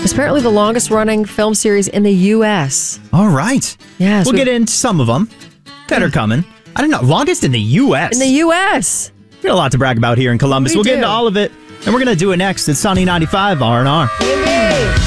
It's apparently the longest running film series in the U.S. All right. Yes. We'll get into some of them that are coming. I don't know. Longest in the U.S. In the U.S. We got a lot to brag about here in Columbus. We'll get into all of it, and we're going to do it next. It's Sunny 95 R&R.